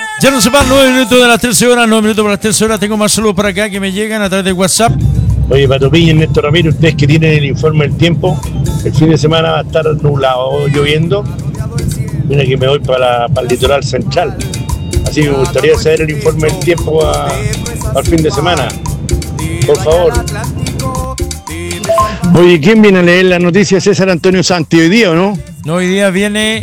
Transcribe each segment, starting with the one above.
Ya no se van 9 minutos de las 13 horas, 9 minutos para las 13 horas. Tengo más saludos para acá que me llegan a través de WhatsApp. Oye, Pato Piña y Néstor Ramírez, ustedes que tienen el informe del tiempo, el fin de semana va a estar nublado o lloviendo. Mira que me voy para el litoral central. Así que me gustaría saber el informe del tiempo al fin de semana. Por favor. Oye, ¿quién viene a leer la noticia? César Antonio Santi, ¿hoy día o no? No, hoy día viene...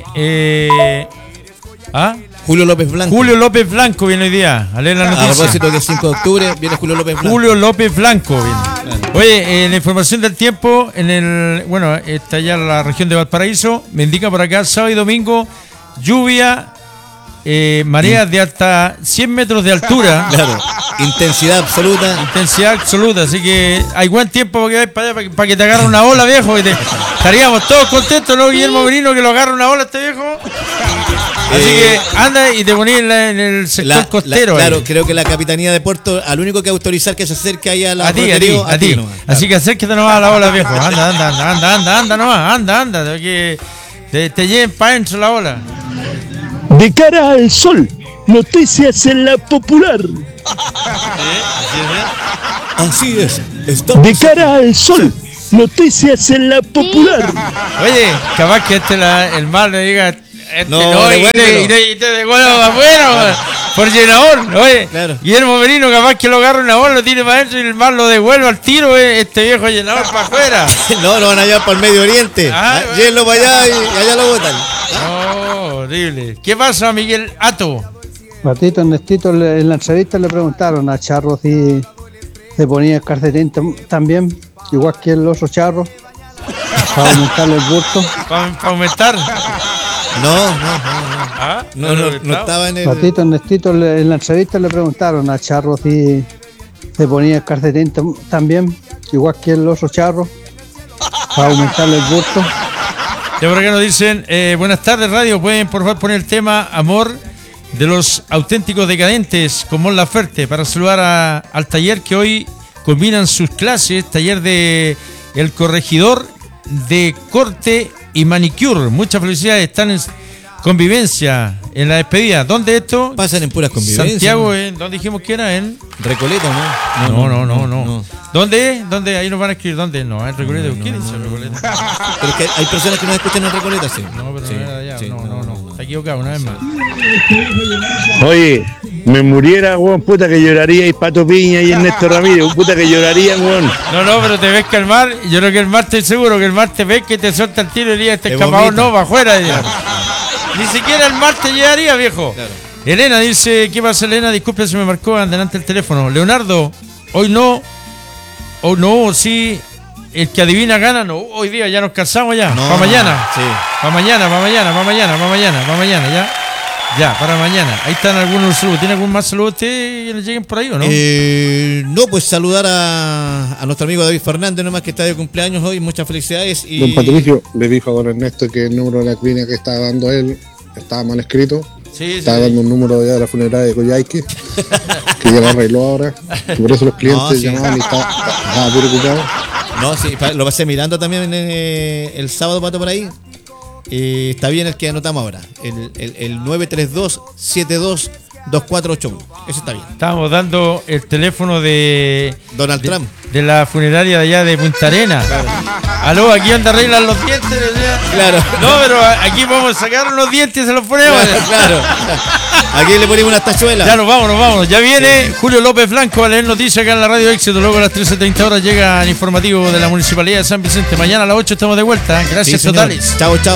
Julio López Blanco. Julio López Blanco viene hoy día a leer la noticia. A propósito que el 5 de octubre viene Julio López Blanco. Julio López Blanco viene. Claro. Oye, la información del tiempo, está ya en la región de Valparaíso, me indica por acá, sábado y domingo, lluvia, mareas de hasta 100 metros de altura. Claro, intensidad absoluta. Intensidad absoluta, así que hay buen tiempo para que te agarre una ola, viejo. Estaríamos todos contentos, ¿no, Guillermo Merino, que lo agarre una ola este viejo? Así que anda y te ponís en el sector costero. Claro, creo que la Capitanía de Puerto, al único que autorizar que se acerque ahí a la a ti. Nomás, así que acérquate nomás a la ola, viejo. Anda nomás, que te lleven para adentro la ola. De cara al sol, noticias en la popular. Así es. De cara al sol, noticias en la popular. Oye, capaz que el mar le diga... y te devuelvo afuera por llenador, oye. Claro. Guillermo Merino capaz que lo agarra una bola, lo tire para adentro y el mar lo devuelve al tiro, este viejo llenador para afuera. No, lo van a llevar para el Medio Oriente. Llévenlo para allá y allá lo botan. Horrible. ¿Qué pasa, Miguel Ato? Patito, Ernestito, en la entrevista le preguntaron a Charro si se ponía el calcetín también, igual que el otro Charro, para aumentarle el bulto. ¿Para aumentar? No estaba en el... Patito, Ernestito, en la entrevista le preguntaron a Charro si se ponía el calcetín también, igual que el otro Charro, para aumentarle el bulto. Ya por acá nos dicen, buenas tardes radio, pueden por favor poner el tema Amor de los Auténticos Decadentes con Mon Laferte para saludar al taller que hoy combinan sus clases, taller de El Corregidor de corte y manicure. Muchas felicidades, están en convivencia en la despedida. ¿Dónde esto? Pasan en puras convivencias. Santiago, ¿dónde dijimos que era? ¿En Recoleta, no? No. ¿Dónde? Ahí nos van a escribir. ¿Dónde? No, en Recoleta. ¿Quién dice Recoleta? Pero es que hay personas que nos escuchan en Recoleta, sí. No, pero no. Está equivocado una vez más. Oye, me muriera, weón, puta que lloraría y Pato Piña y Néstor Ramírez, puta que llorarían, weón. No, pero te ves que el mar, yo creo que el mar, estoy seguro que el mar te ves que te suelta el tiro y diría, este escapador no, va afuera. Ni siquiera el mar te llegaría, viejo. Claro. Elena dice, ¿qué pasa, Elena? Disculpe, se me marcó adelante el teléfono. Leonardo, hoy no, sí, el que adivina gana, no, hoy día ya nos cansamos ya, para mañana. Sí. Para mañana, ya. Ya, para mañana. Ahí están algunos saludos. ¿Tiene algún más saludo usted que le lleguen por ahí o no? No, pues saludar a nuestro amigo David Fernández, nomás que está de cumpleaños hoy. Muchas felicidades. Y... Don Patricio le dijo a don Ernesto que el número de la clínica que estaba dando él estaba mal escrito. Estaba dando un número ya de la funeraria de Coyhaique, que ya lo arregló ahora. Y por eso los clientes llamaban y estaban preocupados. No, sí, lo pasé mirando también el sábado, Pato, por ahí. Está bien el que anotamos ahora, el 932-722481. Eso está bien. Estábamos dando el teléfono de Donald Trump, de la funeraria de allá de Punta Arenas. Claro. Aló, aquí donde arreglan los dientes. Claro. No, pero aquí vamos a sacar los dientes y se los ponemos. Claro. Aquí le ponemos unas tachuelas. Ya nos vamos. Ya viene Julio López Blanco a leer noticias acá en la Radio Éxito. Luego a las 13:30 horas llega el informativo de la Municipalidad de San Vicente. Mañana a las 8 estamos de vuelta. Gracias totales. Chao.